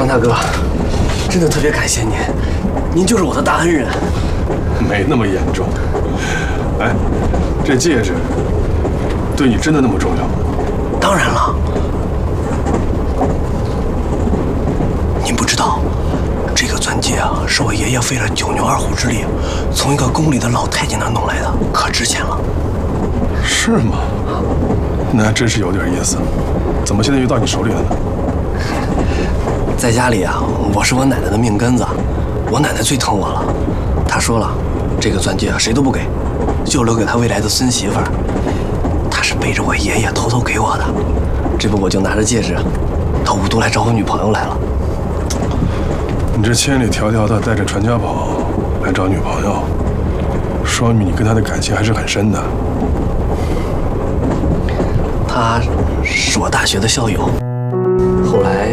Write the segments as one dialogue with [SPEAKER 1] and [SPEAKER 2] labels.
[SPEAKER 1] 大哥，真的特别感谢您，您就是我的大恩人。
[SPEAKER 2] 没那么严重。哎，这戒指对你真的那么重要吗？
[SPEAKER 1] 当然了，您不知道，这个钻戒啊，是我爷爷费了9牛2虎之力，从一个宫里的老太监那儿弄来的，可值钱了。
[SPEAKER 2] 是吗？那还真是有点意思。怎么现在又到你手里了呢？
[SPEAKER 1] 在家里啊，我是我奶奶的命根子，我奶奶最疼我了。她说了，这个钻戒啊谁都不给，就留给她未来的孙媳妇儿。她是背着我爷爷偷偷给我的，这不我就拿着戒指到雾都来找我女朋友来了。
[SPEAKER 2] 你这千里迢迢的带着传家宝来找女朋友，说明你跟她的感情还是很深的。
[SPEAKER 1] 她是我大学的校友，后来，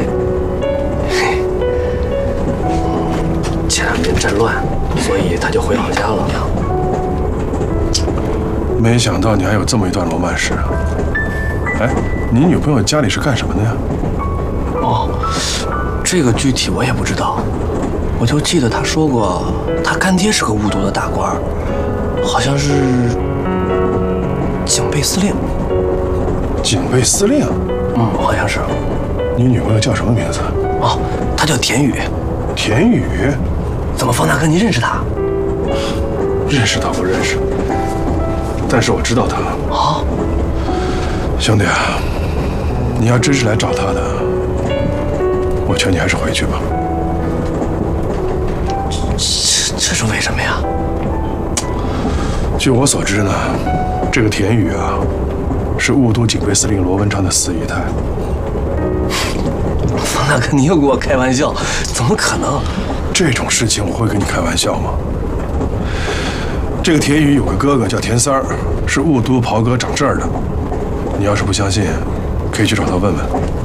[SPEAKER 1] 前2年战乱，所以她就回老家了。
[SPEAKER 2] 没想到你还有这么一段罗曼史啊！哎，你女朋友家里是干什么的呀？
[SPEAKER 1] 哦，这个具体我也不知道，我就记得她说过，她干爹是个雾都的大官，好像是警备司令。
[SPEAKER 2] 警备司令？
[SPEAKER 1] 好像是。
[SPEAKER 2] 你女朋友叫什么名字？
[SPEAKER 1] 哦，她叫田雨。
[SPEAKER 2] 田雨？
[SPEAKER 1] 怎么，方大哥，您认识她？
[SPEAKER 2] 认识倒不认识，但是我知道她。
[SPEAKER 1] 哦，
[SPEAKER 2] 兄弟啊，你要真是来找她的，我劝你还是回去吧。
[SPEAKER 1] 这是为什么呀？
[SPEAKER 2] 据我所知呢，这个田雨啊，是雾都警备司令罗文昌的4姨太。
[SPEAKER 1] 方大哥，你又给我开玩笑，怎么可能？
[SPEAKER 2] 这种事情我会跟你开玩笑吗？这个田雨有个哥哥叫田三儿，是雾都袍哥掌这儿的。你要是不相信，可以去找他问问。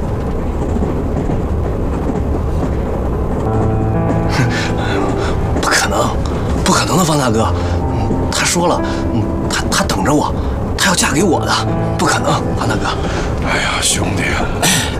[SPEAKER 1] 不可能，不可能的，方大哥。他说了，他等着我，他要嫁给我的，不可能，方大哥。
[SPEAKER 2] 哎呀，兄弟，